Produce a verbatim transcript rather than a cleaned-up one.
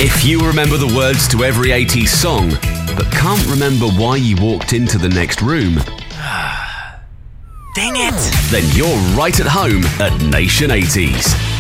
If you remember the words to every eighties song, but can't remember why you walked into the next room, Dang it! then you're right at home at Nation eighties.